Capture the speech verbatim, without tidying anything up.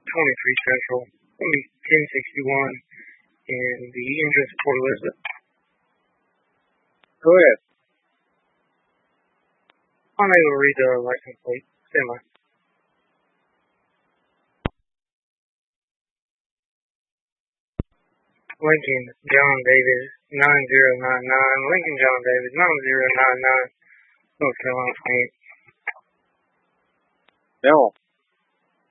twenty-three Central, ten sixty-one, and the entrance of Port Elizabeth. Go ahead. Unable to read the license plate. Stand by. Lincoln John David nine zero nine nine. Lincoln John David nine zero nine nine. North Carolina twenty-eight. No.